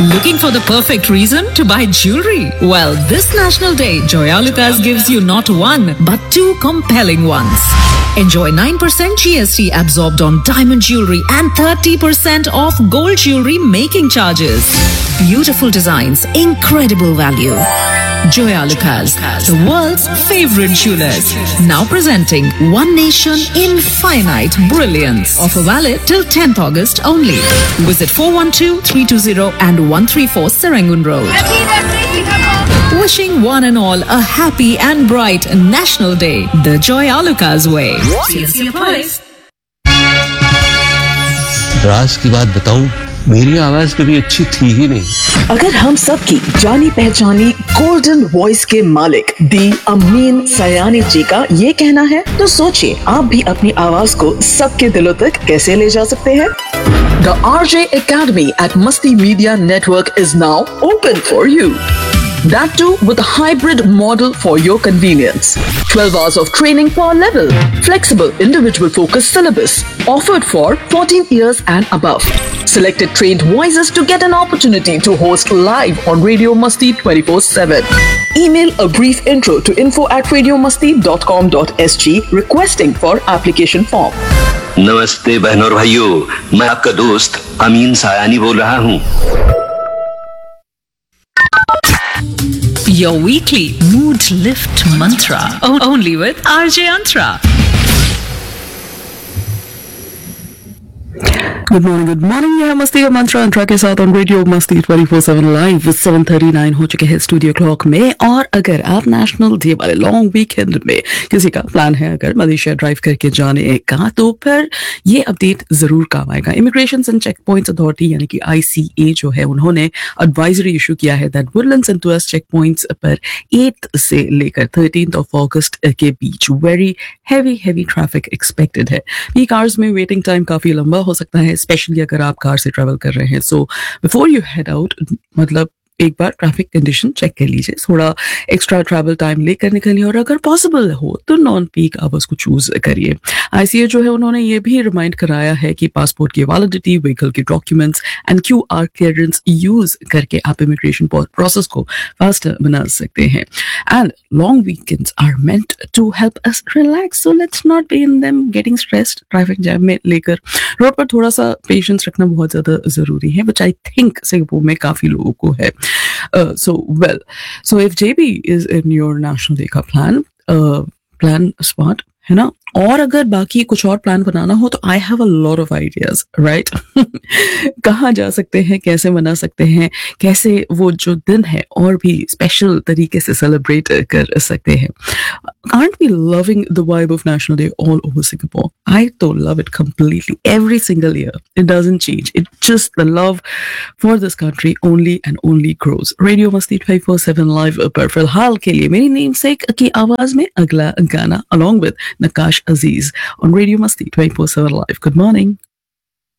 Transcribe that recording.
Looking for the perfect reason to buy jewelry? Well, this National Day, Joyalukas gives you not one, but two compelling ones. Enjoy 9% GST absorbed on diamond jewelry and 30% off gold jewelry making charges. Beautiful designs, incredible value. Joyalukas, the world's favorite jewelers. Now presenting One Nation Infinite Brilliance. Offer valid till 10th August only. Visit 412-320 and 134 Serangoon Road. Wishing one and all a happy and bright National Day the Joyalukas way. CSC applies. राज की बात बताऊं, मेरी आवाज कभी अच्छी थी ही नहीं। अगर हम सब की जानी पहचानी गोल्डन वॉइस के मालिक दी अमीन सयानी जी का ये कहना है, तो सोचिए आप भी अपनी आवाज को सबके दिलों तक कैसे ले जा सकते हैं। The RJ Academy at Masti Media Network is now open for you. That too with a hybrid model for your convenience. 12 hours of training per level. Flexible individual focused syllabus. Offered for 14 years and above. Selected trained voices to get an opportunity to host live on Radio Masti 24/7. Email a brief intro to info@radiomasti.com.sg requesting for application form. नमस्ते बहनों और भाइयों, मैं आपका दोस्त अमीन सायानी बोल रहा हूँ। Your weekly mood lift mantra. Only with RJ Antra. Good morning. यह मस्ती का मंत्रा अंतरा के साथ ऑन रेडियो मस्ती 24/7 लाइव 7:39 हो चुके हैं स्टूडियो क्लॉक में। और अगर आप नेशनल डे वाले लॉन्ग वीकेंड में किसी का प्लान है अगर मलेशिया ड्राइव करके जाने का, तो फिर ये अपडेट जरूर काम आएगा। Immigration and check points authority यानी कि ICA जो है, उन्होंने एडवाइजरी इशू किया है that Woodlands and tours check points पर 8 से लेकर 13 अगस्त के बीच वेरी हैवी ट्रैफिक एक्सपेक्टेड है। पीक आवर्स में वेटिंग टाइम काफी लंबा हो सकता है, स्पेशली अगर आप कार से ट्रैवल कर रहे हैं। So before you head out, मतलब एक बार ट्रैफिक कंडीशन चेक कर लीजिए, थोड़ा एक्स्ट्रा ट्रैवल टाइम लेकर निकलिए और अगर पॉसिबल हो तो नॉन पीक आवर्स को चूज करिए। ICA जो है, उन्होंने ये भी रिमाइंड कराया है कि पासपोर्ट की वैलिडिटी, व्हीकल के documents and QR clearance use करके आप इमिग्रेशन प्रोसेस को फास्टर बना सकते हैं। And long weekends are meant to help us relax, so let's not be in them getting stressed. Traffic jam में लेकर रोड पर थोड़ा सा पेशेंस रखना बहुत ज्यादा जरूरी है, व्हिच आई थिंक सिंगापुर में काफी लोगों को है। So if JB is in your National Day का plan spot है ना, और अगर बाकी कुछ और प्लान बनाना हो तो I have a lot of ideas, right. कहाँ जा सकते हैं, कैसे मना सकते हैं, कैसे वो जो दिन है और भी स्पेशल तरीके से सेलिब्रेट कर सकते हैं। Aren't we loving the vibe of National Day all over Singapore? I तो love it completely every single year. It doesn't change. It just the love for this country only and only grows. Radio Masti 24/7 live पर फिलहाल के लिए मेरी namesake की आवाज में अगला गाना along with Nakash Aziz on Radio Masti 24/7 live. Good morning.